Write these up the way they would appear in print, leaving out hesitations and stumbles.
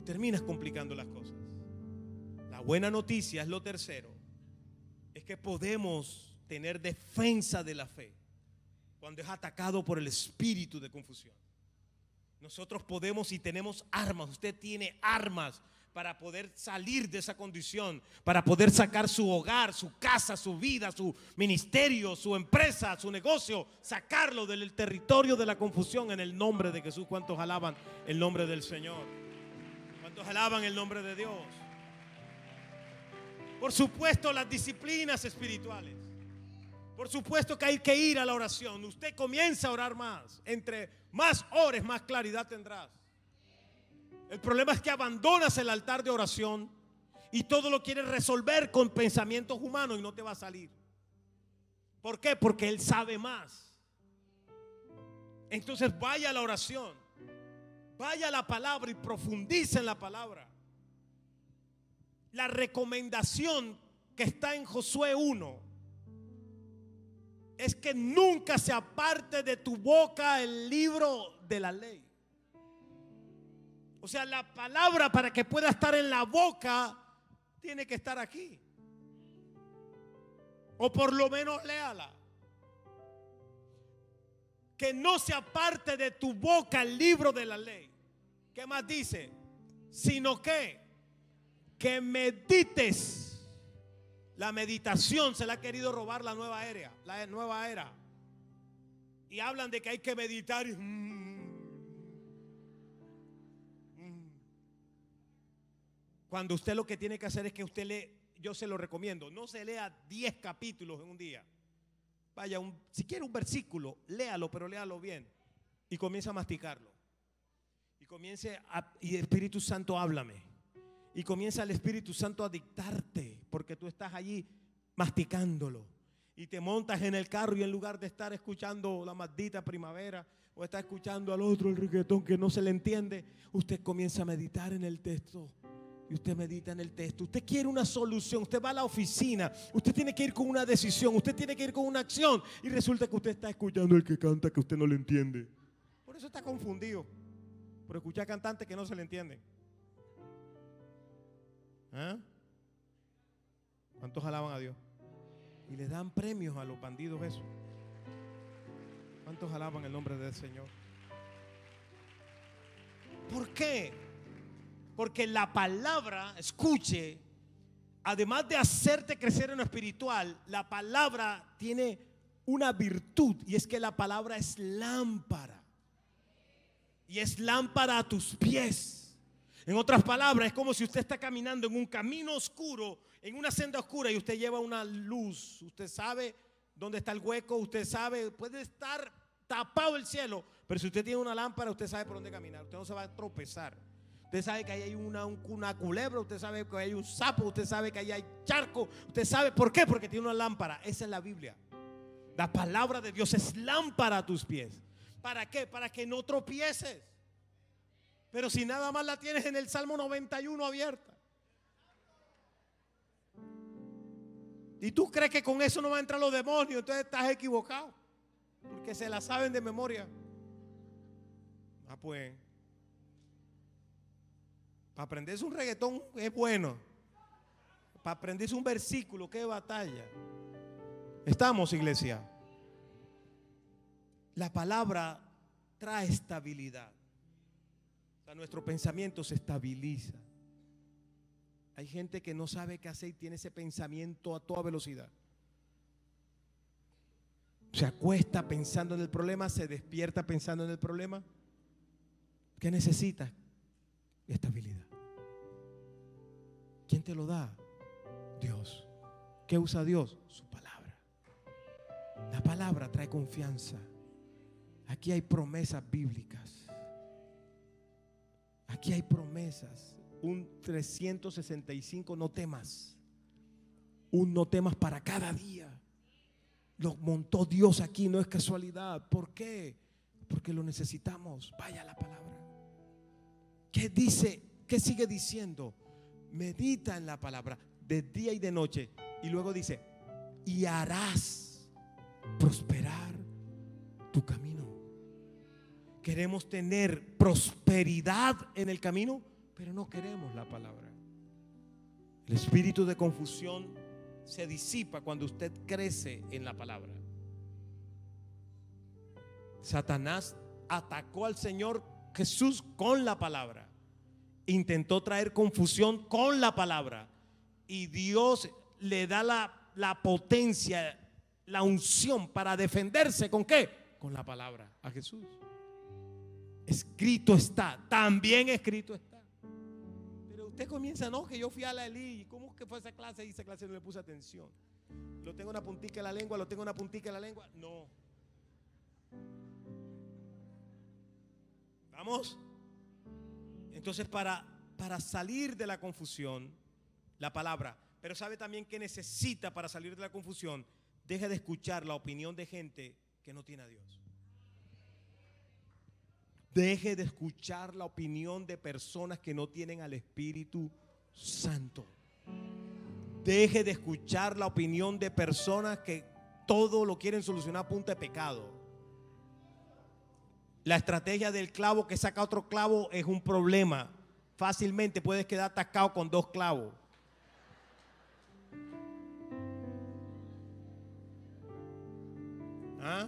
y terminas complicando las cosas. La buena noticia es lo tercero, es que podemos tener defensa de la fe cuando es atacado por el espíritu de confusión. Nosotros podemos y tenemos armas. Usted tiene armas para poder salir de esa condición, para poder sacar su hogar, su casa, su vida, su ministerio, su empresa, su negocio, sacarlo del territorio de la confusión en el nombre de Jesús. ¿Cuántos alaban el nombre del Señor? ¿Cuántos alaban el nombre de Dios? Por supuesto, las disciplinas espirituales. Por supuesto que hay que ir a la oración. Usted comienza a orar más. Entre más ores, más claridad tendrás. El problema es que abandonas el altar de oración y todo lo quieres resolver con pensamientos humanos y no te va a salir. ¿Por qué? Porque Él sabe más. Entonces vaya a la oración, vaya a la palabra y profundice en la palabra. La recomendación que está en Josué 1 es que nunca se aparte de tu boca el libro de la ley. O sea, la palabra, para que pueda estar en la boca, tiene que estar aquí. O por lo menos léala. Que no se aparte de tu boca el libro de la ley. ¿Qué más dice? Sino que medites. La meditación se la ha querido robar la nueva era. Y hablan de que hay que meditar. Cuando usted lo que tiene que hacer es que usted lee, yo se lo recomiendo, no se lea 10 capítulos en un día. Vaya, si quiere un versículo, léalo, pero léalo bien. Y comience a masticarlo. Y Espíritu Santo, háblame. Y comienza el Espíritu Santo a dictarte, porque tú estás allí masticándolo. Y te montas en el carro y en lugar de estar escuchando la maldita primavera o está escuchando al otro el reggaetón que no se le entiende, usted comienza a meditar en el texto. Y usted medita en el texto. Usted quiere una solución. Usted va a la oficina. Usted tiene que ir con una decisión. Usted tiene que ir con una acción. Y resulta que usted está escuchando el que canta que usted no le entiende. Por eso está confundido. Por escuchar cantantes que no se le entienden. ¿Ah? ¿Cuántos alaban a Dios? Y le dan premios a los bandidos eso. ¿Cuántos alaban el nombre del Señor? ¿Por qué? Porque la palabra, escuche, además de hacerte crecer en lo espiritual, la palabra tiene una virtud, y es que la palabra es lámpara. Y es lámpara a tus pies. En otras palabras, es como si usted está caminando en un camino oscuro, en una senda oscura, y usted lleva una luz. Usted sabe dónde está el hueco, usted sabe, puede estar tapado el cielo, pero si usted tiene una lámpara, usted sabe por dónde caminar. Usted no se va a tropezar. Usted sabe que ahí hay una culebra, usted sabe que hay un sapo, usted sabe que ahí hay charco. Usted sabe por qué, porque tiene una lámpara. Esa es la Biblia. La palabra de Dios es lámpara a tus pies. ¿Para qué? Para que no tropieces. Pero si nada más la tienes en el Salmo 91 abierta, y tú crees que con eso no va a entrar los demonios, entonces estás equivocado, porque se la saben de memoria. Pues para aprenderse un reggaetón es bueno. Para aprenderse un versículo, qué batalla. ¿Estamos, iglesia? La palabra trae estabilidad. O sea, nuestro pensamiento se estabiliza. Hay gente que no sabe qué hacer y tiene ese pensamiento a toda velocidad. Se acuesta pensando en el problema, se despierta pensando en el problema. ¿Qué necesitas? Estabilidad. ¿Quién te lo da? Dios. ¿Qué usa Dios? Su palabra. La palabra trae confianza. Aquí hay promesas bíblicas. Aquí hay promesas. Un 365 no temas. Un no temas para cada día. Lo montó Dios aquí, no es casualidad. ¿Por qué? Porque lo necesitamos. Vaya a la palabra. ¿Qué dice? ¿Qué sigue diciendo? Medita en la palabra de día y de noche. Y luego dice, y harás prosperar tu camino. Queremos tener prosperidad en el camino, pero no queremos la palabra. El espíritu de confusión se disipa cuando usted crece en la palabra. Satanás atacó al Señor Jesús con la palabra. Intentó traer confusión con la palabra. Y Dios le da la potencia, la unción para defenderse. ¿Con qué? Con la palabra a Jesús. Escrito está, también escrito está. Pero usted comienza, no, que yo fui a la Eli. ¿Cómo que fue esa clase? Y esa clase no le puse atención. Lo tengo una puntica en la lengua, lo tengo una puntica en la lengua. No. Vamos. Entonces para salir de la confusión, la palabra. Pero sabe también que necesita para salir de la confusión. Deje de escuchar la opinión de gente que no tiene a Dios. Deje de escuchar la opinión de personas que no tienen al Espíritu Santo. Deje de escuchar la opinión de personas que todo lo quieren solucionar a punta de pecado. La estrategia del clavo que saca otro clavo es un problema. Fácilmente puedes quedar atascado con 2 clavos. ¿Ah?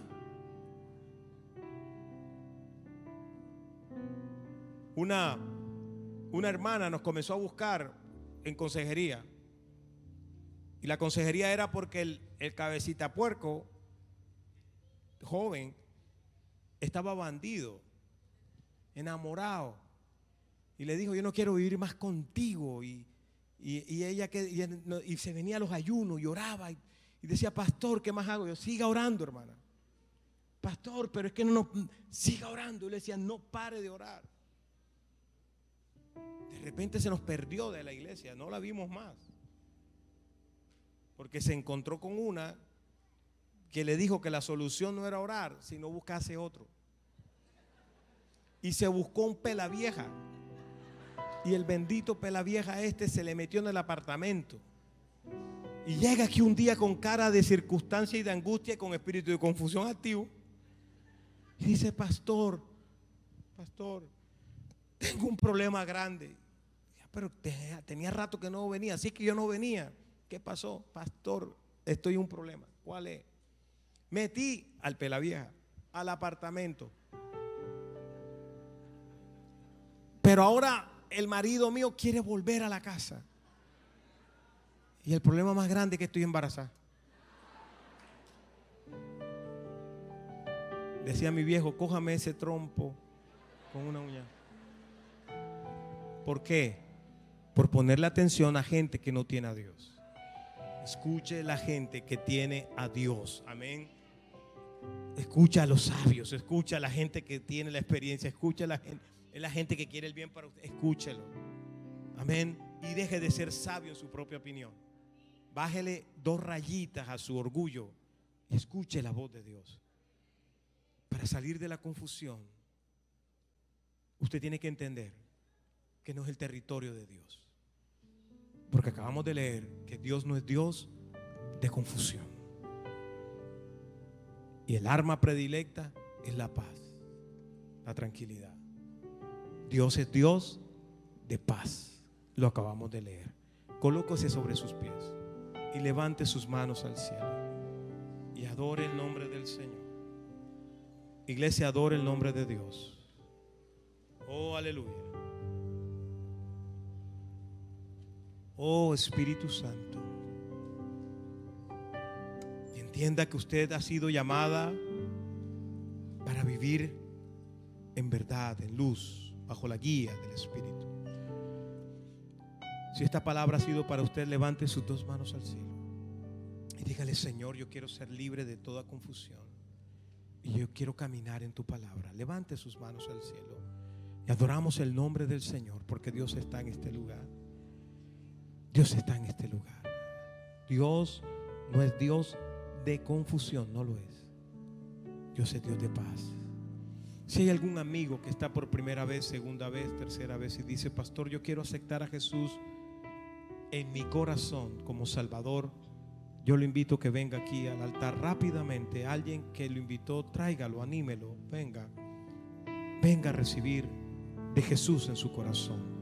Una hermana nos comenzó a buscar en consejería. Y la consejería era porque el cabecita puerco, joven, estaba bandido, enamorado. Y le dijo, yo no quiero vivir más contigo. Y ella y se venía a los ayunos, lloraba y decía, pastor, ¿qué más hago? Yo, siga orando, hermana. Pastor, pero es que no, siga orando. Y le decía, no pare de orar. De repente se nos perdió de la iglesia, no la vimos más. Porque se encontró con una que le dijo que la solución no era orar, sino buscarse otro. Y se buscó un pelavieja. Y el bendito pelavieja se le metió en el apartamento. Y llega aquí un día con cara de circunstancia y de angustia y con espíritu de confusión activo. Y dice, pastor, tengo un problema grande. Pero tenía rato que no venía, así que yo no venía. ¿Qué pasó? Pastor, estoy en un problema. ¿Cuál es? Metí al pelavieja al apartamento. Pero ahora el marido mío quiere volver a la casa. Y el problema más grande es que estoy embarazada. Decía mi viejo, cójame ese trompo con una uña. ¿Por qué? Por ponerle atención a gente que no tiene a Dios. Escuche la gente que tiene a Dios. Amén. Escucha a los sabios, escucha a la gente que tiene la experiencia, escucha a la gente, es la gente que quiere el bien para usted. Escúchelo. Amén. Y deje de ser sabio en su propia opinión. Bájele 2 rayitas a su orgullo y escuche la voz de Dios. Para salir de la confusión, usted tiene que entender que no es el territorio de Dios. Porque acabamos de leer que Dios no es Dios de confusión. Y el arma predilecta es la paz, la tranquilidad. Dios es Dios de paz. Lo acabamos de leer. Colóquese sobre sus pies y levante sus manos al cielo y adore el nombre del Señor. Iglesia, adore el nombre de Dios. Oh, aleluya. Oh, Espíritu Santo. Entienda que usted ha sido llamada para vivir en verdad, en luz, bajo la guía del Espíritu. Si esta palabra ha sido para usted, levante sus 2 manos al cielo y dígale, Señor, yo quiero ser libre de toda confusión y yo quiero caminar en tu palabra. Levante sus manos al cielo y adoramos el nombre del Señor, porque Dios está en este lugar. Dios está en este lugar. Dios no es Dios de confusión, no lo es. Dios es Dios de paz. Si hay algún amigo que está por primera vez, segunda vez, tercera vez y dice, pastor, yo quiero aceptar a Jesús en mi corazón como Salvador, yo lo invito a que venga aquí al altar rápidamente. Alguien que lo invitó, tráigalo, anímelo, venga a recibir de Jesús en su corazón.